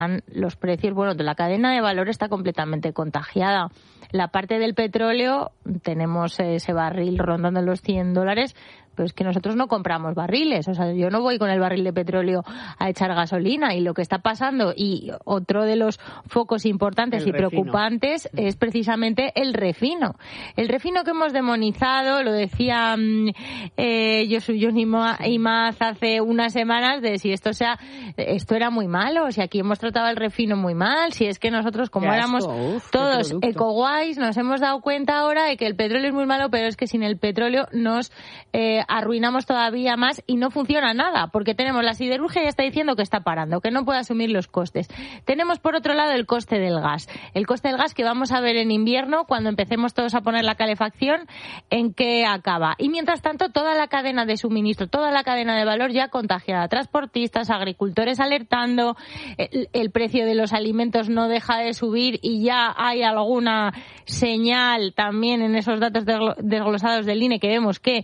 los precios, bueno, la cadena de valor está completamente contagiada. La parte del petróleo, tenemos ese barril rondando los $100, pero es que nosotros no compramos barriles. O sea, yo no voy con el barril de petróleo a echar gasolina, y lo que está pasando, y otro de los focos importantes y preocupantes, es precisamente el refino. El refino que hemos demonizado, lo decía Johnny Imaz hace unas semanas, de si esto era muy malo, si aquí hemos tratado el refino muy mal, si es que nosotros, como éramos todos eco-guays, nos hemos dado cuenta ahora de que el petróleo es muy malo, pero es que sin el petróleo nos arruinamos todavía más y no funciona nada, porque tenemos la siderurgia, ya está diciendo que está parando, que no puede asumir los costes. Tenemos por otro lado el coste del gas que vamos a ver en invierno, cuando empecemos todos a poner la calefacción, en qué acaba. Y mientras tanto, toda la cadena de suministro, toda la cadena de valor ya contagiada, transportistas, agricultores alertando, el precio de los alimentos no deja de subir, y ya hay alguna señal también en esos datos desglosados del INE que vemos que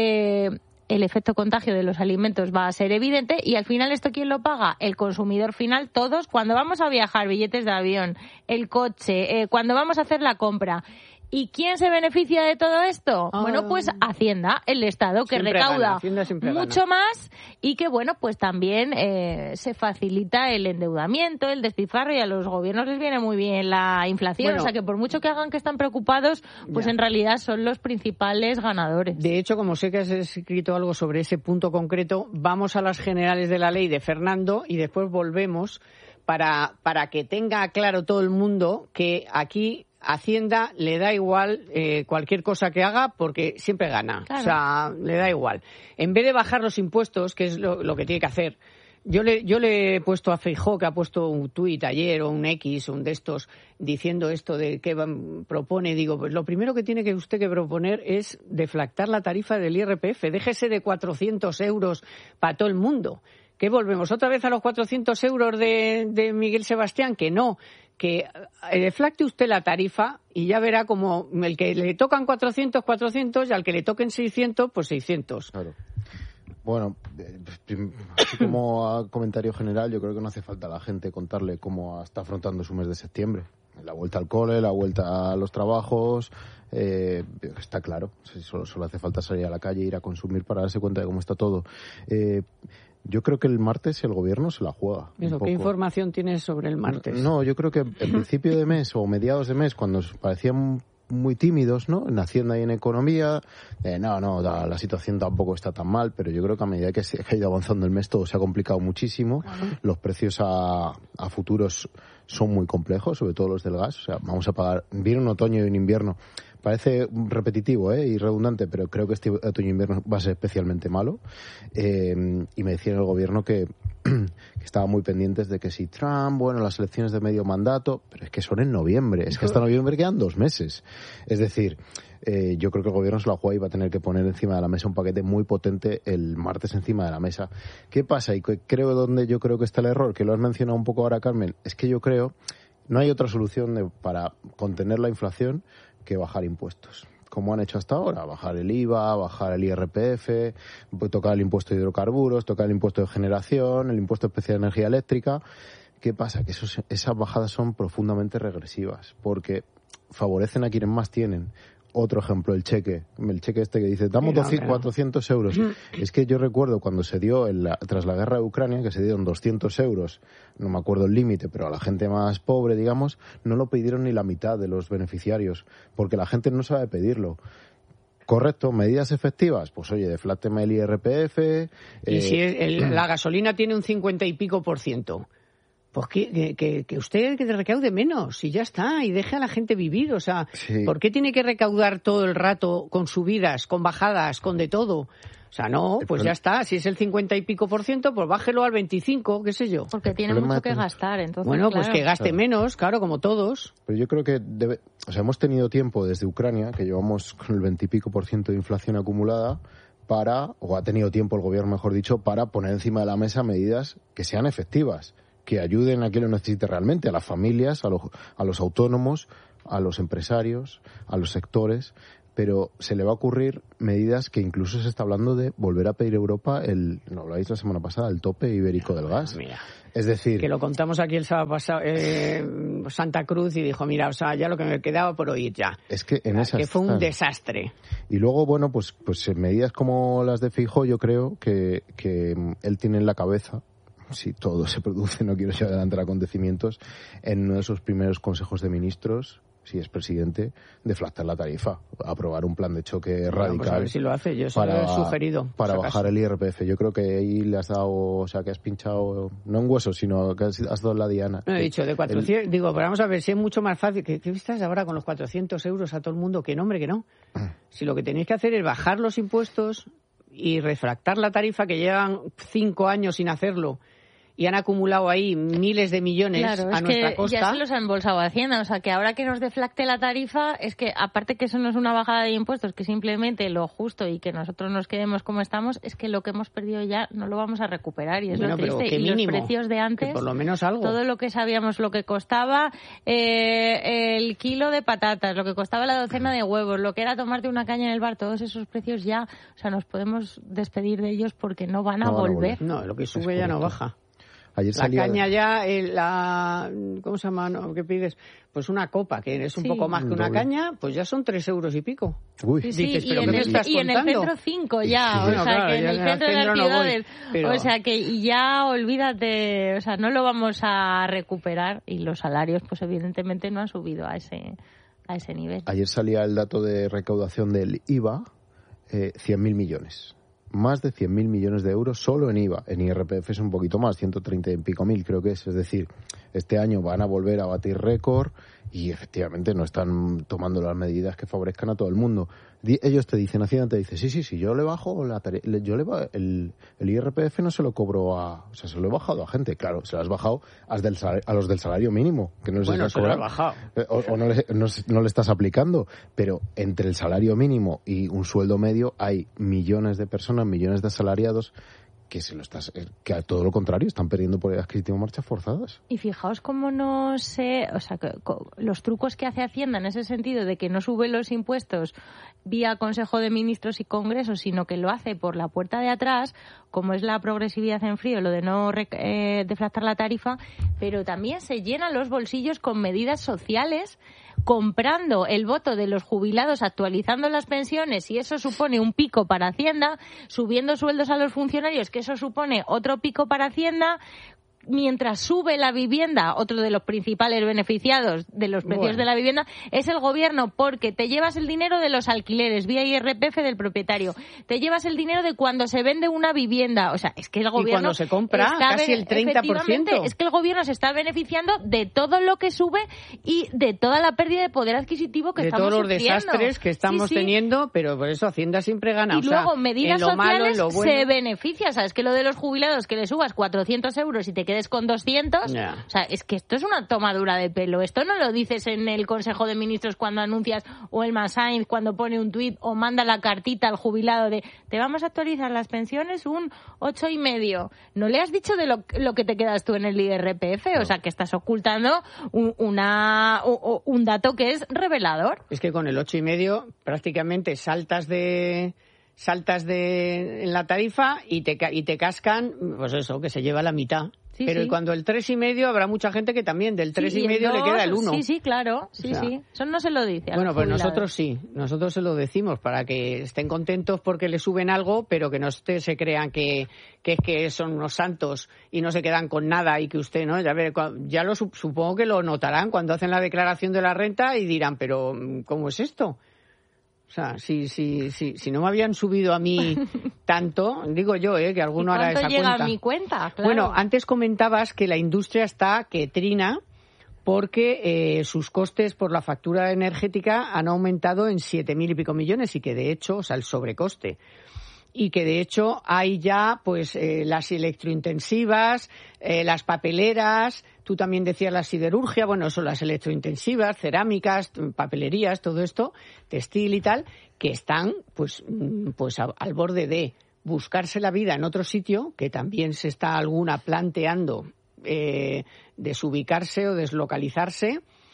el efecto contagio de los alimentos va a ser evidente, y al final, ¿esto quién lo paga? El consumidor final, todos, cuando vamos a viajar, billetes de avión, el coche, cuando vamos a hacer la compra. ¿Y quién se beneficia de todo esto? Bueno, pues Hacienda, el Estado, que recauda mucho más, y que, bueno, pues también se facilita el endeudamiento, el despilfarro, y a los gobiernos les viene muy bien la inflación. Bueno, o sea, que por mucho que hagan que están preocupados, pues en realidad son los principales ganadores. De hecho, como sé que has escrito algo sobre ese punto concreto, vamos a las generales de la ley de Fernando y después volvemos para que tenga claro todo el mundo que aquí Hacienda le da igual cualquier cosa que haga, porque siempre gana. Claro. O sea, le da igual. En vez de bajar los impuestos, que es lo que tiene que hacer, yo le he puesto a Feijóo, que ha puesto un tuit ayer o un X o un de estos diciendo esto de que propone, digo, pues lo primero que tiene que usted que proponer es deflactar la tarifa del IRPF. Déjese de 400 euros para todo el mundo. ¿Qué volvemos otra vez a los 400 euros de Miguel Sebastián? Que no, que deflacte usted la tarifa y ya verá como el que le tocan 400, y al que le toquen 600, pues 600. Claro. Bueno, así como comentario general, yo creo que no hace falta a la gente contarle cómo está afrontando su mes de septiembre. La vuelta al cole, la vuelta a los trabajos, está claro. Solo hace falta salir a la calle, ir a consumir para darse cuenta de cómo está todo. Yo creo que el martes el gobierno se la juega. ¿Qué información tienes sobre el martes? No, yo creo que en principio de mes o mediados de mes, cuando parecían muy tímidos, ¿no?, en Hacienda y en Economía, la situación tampoco está tan mal, pero yo creo que a medida que se ha ido avanzando el mes todo se ha complicado muchísimo. Los precios a futuros son muy complejos, sobre todo los del gas. O sea, vamos a pagar, viene un otoño y un invierno. Parece repetitivo y redundante, pero creo que este otoño-invierno va a ser especialmente malo. Y me decían el gobierno que estaban muy pendientes de que si Trump, las elecciones de medio mandato, pero es que son en noviembre, es que hasta noviembre quedan 2 meses. Es decir, yo creo que el gobierno se la juega y va a tener que poner encima de la mesa un paquete muy potente el martes encima de la mesa. ¿Qué pasa? Y donde yo creo que está el error, que lo has mencionado un poco ahora, Carmen, es que yo creo no hay otra solución para contener la inflación que bajar impuestos, como han hecho hasta ahora, bajar el IVA, bajar el IRPF, tocar el impuesto de hidrocarburos, tocar el impuesto de generación, el impuesto especial de energía eléctrica. ¿Qué pasa? Que esas bajadas son profundamente regresivas, porque favorecen a quienes más tienen. Otro ejemplo, el cheque este que dice, damos 400 euros. Es que yo recuerdo cuando se dio, tras la guerra de Ucrania, que se dieron 200 euros, no me acuerdo el límite, pero a la gente más pobre, digamos, no lo pidieron ni la mitad de los beneficiarios, porque la gente no sabe pedirlo. Correcto, medidas efectivas, pues oye, deflácteme el IRPF. Y si la gasolina tiene un 50 y pico %. Pues que usted que recaude menos y ya está, y deje a la gente vivir. O sea, sí. ¿Por qué tiene que recaudar todo el rato con subidas, con bajadas, con de todo? O sea, no, pues ya está. Si es el 50 y pico %, pues bájelo al 25, qué sé yo. Porque tiene mucho que gastar, entonces. Bueno, pues que gaste menos, claro, como todos. Pero yo creo que hemos tenido tiempo desde Ucrania, que llevamos con el 20 y pico % de inflación acumulada, o ha tenido tiempo el gobierno, mejor dicho, para poner encima de la mesa medidas que sean efectivas, que ayuden a quien lo necesite realmente, a las familias, a los autónomos, a los empresarios, a los sectores. pero se le va a ocurrir medidas que incluso se está hablando de volver a pedir a Europa lo habláis la semana pasada, el tope ibérico del gas. Mira, es decir... Que lo contamos aquí el sábado pasado, Santa Cruz, y dijo, mira, o sea, ya lo que me quedaba por oír ya. Es que en esa que fue un desastre. Y luego, bueno, pues en medidas como las de Feijóo, yo creo que él tiene en la cabeza, si todo se produce, no quiero llevar adelante acontecimientos, en uno de sus primeros consejos de ministros, si es presidente, deflactar la tarifa, aprobar un plan de choque radical. Pues a ver si lo hace, yo se lo he sugerido. Para bajar el IRPF. Yo creo que ahí le has dado, o sea, que has pinchado, no en hueso, sino que has dado la diana. No he dicho, de 400, digo, pero vamos a ver si es mucho más fácil. ¿Qué estás ahora con los 400 euros a todo el mundo? Que no, hombre, que no. Si lo que tenéis que hacer es bajar los impuestos y refractar la tarifa, que llevan 5 años sin hacerlo, y han acumulado ahí miles de millones a nuestra costa. Ya se los ha embolsado Hacienda, o sea que ahora que nos deflacte la tarifa, es que aparte que eso no es una bajada de impuestos, que simplemente lo justo y que nosotros nos quedemos como estamos, es que lo que hemos perdido ya no lo vamos a recuperar, y es lo triste. Y mínimo, los precios de antes, por lo menos algo. Todo lo que sabíamos, lo que costaba el kilo de patatas, lo que costaba la docena de huevos, lo que era tomarte una caña en el bar, todos esos precios ya, o sea, nos podemos despedir de ellos porque no van a volver. No, lo que sube ya no baja. Ayer la caña ya, ¿cómo se llama? ¿Qué pides? Pues una copa, que es un poco más que una caña, pues ya son 3 euros y pico. Uy. Dices, ¿pero qué me estás contando? Y en el centro 5 ya, o sea, claro, que en el centro de las ciudades, pero... o sea, que ya olvídate, o sea, no lo vamos a recuperar, y los salarios, pues evidentemente no han subido a ese nivel. Ayer salía el dato de recaudación del IVA, 100.000 millones. Más de 100.000 millones de euros solo en IVA. En IRPF es un poquito más, 130 y pico mil creo que es. Es decir, este año van a volver a batir récord y efectivamente no están tomando las medidas que favorezcan a todo el mundo. Ellos te dicen, Hacienda te dice, sí, yo le bajo el IRPF no se lo cobro o sea, se lo he bajado a gente. Claro, se lo has bajado a los del salario mínimo, que no les has cobrado. Bajado. O no le estás aplicando. Pero entre el salario mínimo y un sueldo medio hay millones de personas, millones de asalariados que a todo lo contrario están perdiendo poder adquisitivo marchas forzadas. Y fijaos cómo no sé, o sea, los trucos que hace Hacienda en ese sentido de que no sube los impuestos vía Consejo de Ministros y Congreso, sino que lo hace por la puerta de atrás, como es la progresividad en frío, lo de no deflactar la tarifa, pero también se llenan los bolsillos con medidas sociales, comprando el voto de los jubilados, actualizando las pensiones, y eso supone un pico para Hacienda, subiendo sueldos a los funcionarios, que eso supone otro pico para Hacienda, mientras sube la vivienda. Otro de los principales beneficiados de los precios de la vivienda es el gobierno, porque te llevas el dinero de los alquileres vía IRPF del propietario, te llevas el dinero de cuando se vende una vivienda, o sea, es que el gobierno... Y cuando se compra, casi el 30%. Es que el gobierno se está beneficiando de todo lo que sube y de toda la pérdida de poder adquisitivo que estamos sufriendo. De todos los desastres que estamos teniendo, pero por eso Hacienda siempre gana. Y luego, medidas sociales malo, se beneficia, ¿sabes? Que lo de los jubilados, que le subas 400 euros y te quedes con 200, o sea, es que esto es una tomadura de pelo. Esto no lo dices en el Consejo de Ministros cuando anuncias, o el Masainz cuando pone un tuit o manda la cartita al jubilado de te vamos a actualizar las pensiones un 8,5. No le has dicho de lo que te quedas tú en el IRPF, o sea, que estás ocultando un dato que es revelador. Es que con el 8,5 prácticamente saltas en la tarifa y te cascan, pues eso, que se lleva la mitad. Sí, pero sí. Cuando el 3,5 habrá mucha gente que también del 3,5 le queda el 1. Sí, claro. Sí, o sea, sí. Eso no se lo dice. Bueno, pues nosotros sí. Nosotros se lo decimos para que estén contentos porque le suben algo, pero que no se crean que son unos santos y no se quedan con nada y que usted, ¿no? Ya supongo que lo notarán cuando hacen la declaración de la renta y dirán, pero ¿cómo es esto? O sea, si no me habían subido a mí tanto, digo yo, que alguno hará esa cuenta. ¿Cuánto llega a mi cuenta? Claro. Bueno, antes comentabas que la industria está que trina porque sus costes por la factura energética han aumentado en 7.000 y pico millones y que de hecho, o sea, el sobrecoste. Y que de hecho hay ya pues las electrointensivas, las papeleras, tú también decías la siderurgia, bueno, son las electrointensivas, cerámicas, papelerías, todo esto, textil y tal, que están pues al borde de buscarse la vida en otro sitio, que también se está alguna planteando desubicarse o deslocalizarse,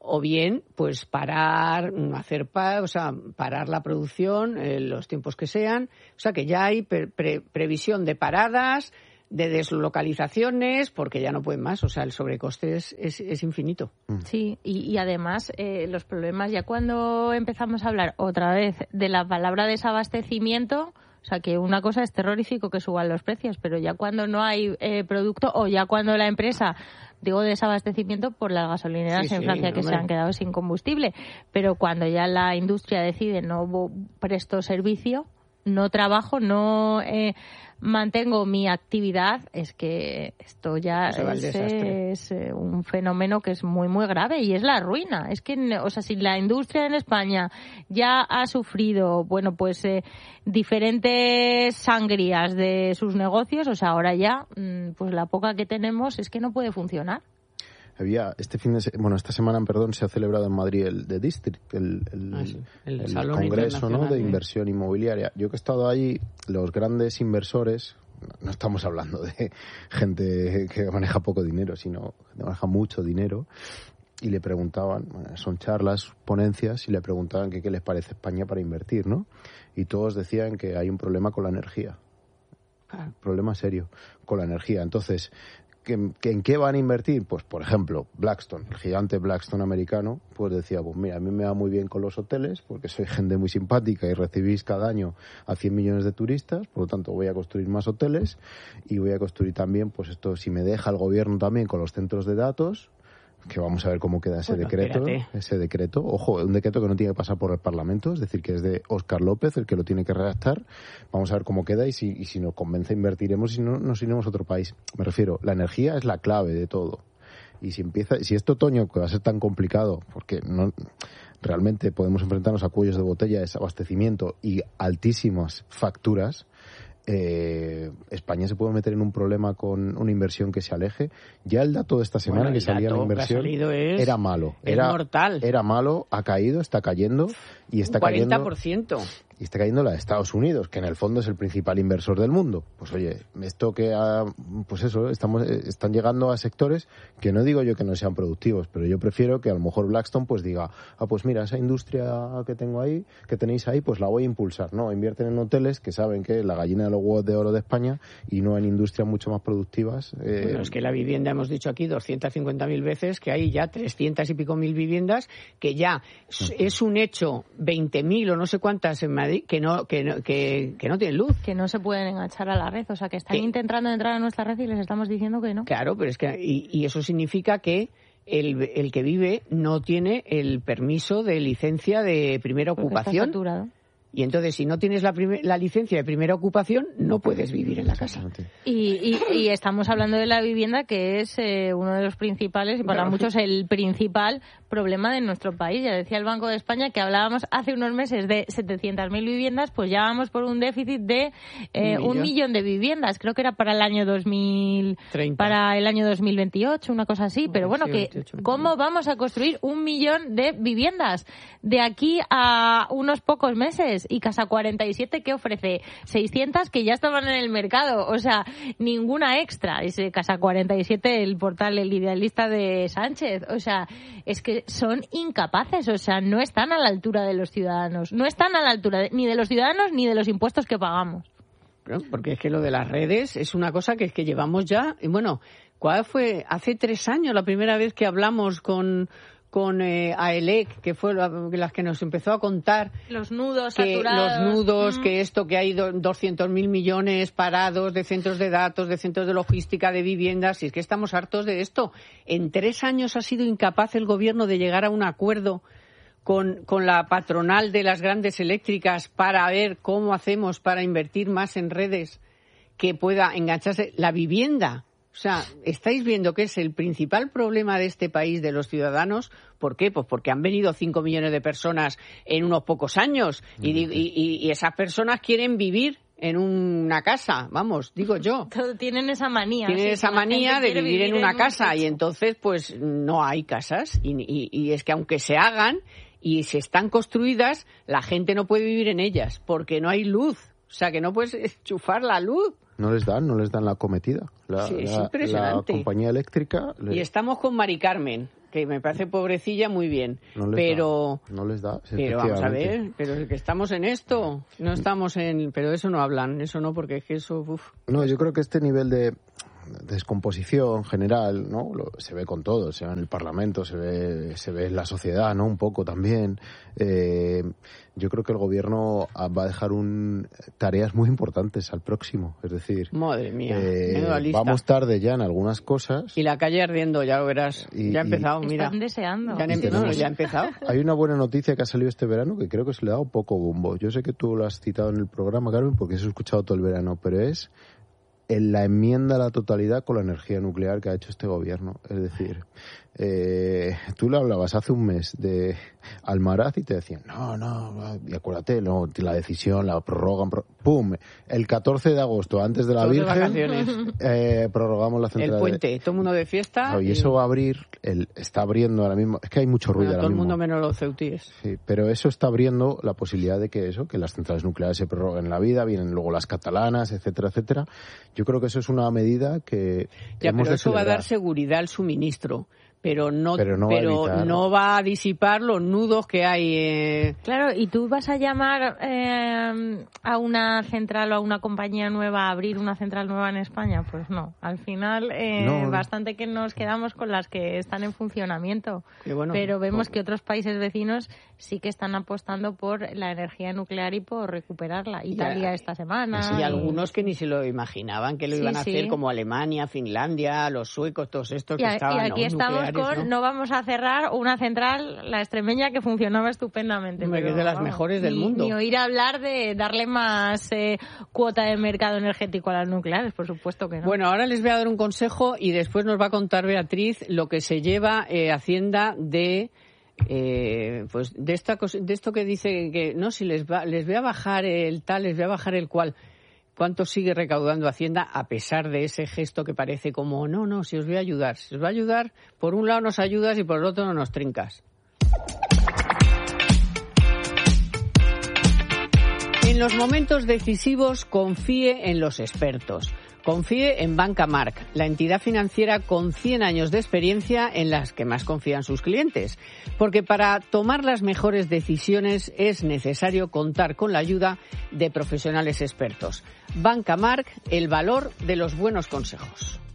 o bien pues parar la producción los tiempos que sean, o sea que ya hay previsión de paradas, de deslocalizaciones, porque ya no pueden más, o sea el sobrecoste es infinito. Sí, y además los problemas, ya cuando empezamos a hablar otra vez de la palabra desabastecimiento, o sea que una cosa es terrorífico que suban los precios, pero ya cuando no hay producto, o ya cuando la empresa, digo desabastecimiento por las gasolineras en Francia que se han quedado sin combustible, pero cuando ya la industria decide no presto servicio, no trabajo, no mantengo mi actividad, es que esto ya es un fenómeno que es muy, muy grave y es la ruina. Es que, o sea, si la industria en España ya ha sufrido, bueno, pues diferentes sangrías de sus negocios, o sea, ahora ya, pues la poca que tenemos es que no puede funcionar. Esta semana, se ha celebrado en Madrid el The District, el Congreso, ¿no?, de inversión inmobiliaria. Yo que he estado allí, los grandes inversores, no estamos hablando de gente que maneja poco dinero, sino que maneja mucho dinero, y le preguntaban, son charlas, ponencias, y le preguntaban qué les parece España para invertir, ¿no? Y todos decían que hay un problema con la energía. Problema serio con la energía. Entonces, ¿en qué van a invertir? Pues, por ejemplo, Blackstone, el gigante Blackstone americano, pues decía, pues mira, a mí me va muy bien con los hoteles, porque soy gente muy simpática y recibís cada año a 100 millones de turistas, por lo tanto voy a construir más hoteles y voy a construir también, pues esto, si me deja el gobierno también con los centros de datos, que vamos a ver cómo queda ese decreto. Ojo, un decreto que no tiene que pasar por el Parlamento, es decir, que es de Óscar López el que lo tiene que redactar. Vamos a ver cómo queda y si nos convence invertiremos, y si no, nos iremos a otro país. Me refiero, la energía es la clave de todo. Y si este otoño, que va a ser tan complicado, porque no realmente podemos enfrentarnos a cuellos de botella, desabastecimiento y altísimas facturas, España se puede meter en un problema con una inversión que se aleje. Ya el dato de esta semana que salía la inversión era malo. Era mortal. Era malo, ha caído, está cayendo y está 40%. Y está cayendo la de Estados Unidos, que en el fondo es el principal inversor del mundo. Pues oye, esto que están llegando a sectores que no digo yo que no sean productivos, pero yo prefiero que a lo mejor Blackstone pues diga, pues mira, esa industria que tenéis ahí, pues la voy a impulsar. No, invierten en hoteles que saben que es la gallina de los huevos de oro de España y no en industrias mucho más productivas. Bueno, es que la vivienda, hemos dicho aquí 250.000 veces, que hay ya 300 y pico mil viviendas, que ya es un hecho, 20.000 o no sé cuántas en Madrid, que no tienen luz. Que no se pueden enganchar a la red, o sea, que están intentando entrar a nuestra red y les estamos diciendo que no. Claro, pero es que y eso significa que el que vive no tiene el permiso de licencia de primera ocupación. Está saturado. Y entonces, si no tienes la licencia de primera ocupación, no puedes vivir en la casa. Y estamos hablando de la vivienda, que es uno de los principales, y para muchos el principal problema de nuestro país. Ya decía el Banco de España que hablábamos hace unos meses de 700.000 viviendas, pues ya vamos por un déficit de 1 millón de viviendas. Creo que era para el año 2030. Para el año 2028, una cosa así. Pero bueno, ¿cómo vamos a construir 1 millón de viviendas de aquí a unos pocos meses? Y Casa 47, que ofrece 600 que ya estaban en el mercado, o sea, ninguna extra. Es Casa 47, el portal El Idealista de Sánchez, o sea, es que son incapaces, o sea, no están a la altura de los ciudadanos, no están a la altura ni de los ciudadanos ni de los impuestos que pagamos. Porque es que lo de las redes es una cosa que es que llevamos ya, y bueno, ¿cuál fue? Hace 3 años la primera vez que hablamos con AELEC, que fue las que nos empezó a contar los nudos saturados, los nudos, que hay 200.000 millones parados de centros de datos, de centros de logística, de viviendas, y es que estamos hartos de esto. En 3 años ha sido incapaz el gobierno de llegar a un acuerdo con la patronal de las grandes eléctricas para ver cómo hacemos para invertir más en redes que pueda engancharse la vivienda. O sea, estáis viendo que es el principal problema de este país, de los ciudadanos. ¿Por qué? Pues porque han venido 5 millones de personas en unos pocos años y esas personas quieren vivir en una casa, vamos, digo yo. Tienen esa manía. Tienen esa manía de vivir en una casa y entonces pues no hay casas y es que aunque se hagan y se están construidas, la gente no puede vivir en ellas porque no hay luz. O sea, que no puedes enchufar la luz. No les dan la acometida. Sí, es impresionante. La compañía eléctrica... Y estamos con Mari Carmen, que me parece pobrecilla, muy bien. No les pero da, no les da. Pero vamos a ver, pero es que estamos en esto, no estamos en... Pero eso no hablan, eso no, porque es que eso... No, yo creo que este nivel de descomposición general, ¿no? Se ve con todo, se ve en el Parlamento, se ve en la sociedad, ¿no? Un poco también. Yo creo que el gobierno va a dejar tareas muy importantes al próximo, es decir... Madre mía, menuda lista. Vamos tarde ya en algunas cosas. Y la calle ardiendo, ya lo verás. Ya ha empezado, mira. Están deseando. Ya ha empezado. Hay una buena noticia que ha salido este verano que creo que se le ha dado poco bombo. Yo sé que tú lo has citado en el programa, Carmen, porque se ha escuchado todo el verano, pero es en la enmienda a la totalidad con la energía nuclear que ha hecho este gobierno. Es decir, tú le hablabas hace un mes de Almaraz y te decían, no, y acuérdate, no, la decisión, la prorrogan, ¡pum! El 14 de agosto, antes de la Virgen, prorrogamos la central. El puente, todo el mundo de fiesta. No, y eso va a abrir, está abriendo ahora mismo, es que hay mucho ruido ahora mismo. Todo el mundo menos los ceutíes. Sí, pero eso está abriendo la posibilidad de que las centrales nucleares se prorroguen en la vida, vienen luego las catalanas, etcétera, etcétera. Yo creo que eso es una medida que pero eso va a dar seguridad al suministro. Pero no va a disipar los nudos que hay. Claro, ¿y tú vas a llamar a una central o a una compañía nueva a abrir una central nueva en España? Pues no. Al final, bastante que nos quedamos con las que están en funcionamiento. Pero vemos que otros países vecinos sí que están apostando por la energía nuclear y por recuperarla. Italia esta semana. Y algunos que ni se lo imaginaban que lo iban a hacer, como Alemania, Finlandia, los suecos, todos estos que estaban. Y aquí estamos no vamos a cerrar una central, la extremeña, que funcionaba estupendamente. Que es de las mejores del mundo. Ni oír hablar de darle más cuota de mercado energético a las nucleares, por supuesto que no. Bueno, ahora les voy a dar un consejo y después nos va a contar Beatriz lo que se lleva Hacienda de esto que dice que no, si les voy a bajar el tal, les voy a bajar el cual. ¿Cuánto sigue recaudando Hacienda a pesar de ese gesto que parece como, no, si os voy a ayudar? Si os va a ayudar, por un lado nos ayudas y por el otro no nos trincas. En los momentos decisivos, confíe en los expertos. Confíe en Banca Marc, la entidad financiera con 100 años de experiencia en las que más confían sus clientes. Porque para tomar las mejores decisiones es necesario contar con la ayuda de profesionales expertos. Banca Marc, el valor de los buenos consejos.